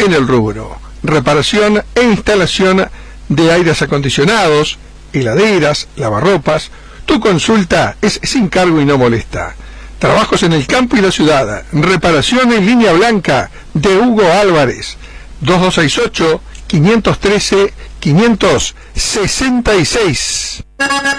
en el rubro. Reparación e instalación de aires acondicionados, heladeras, lavarropas. Tu consulta es sin cargo y no molesta. Trabajos en el campo y la ciudad. Reparación en línea blanca de Hugo Álvarez. 2268-513-566.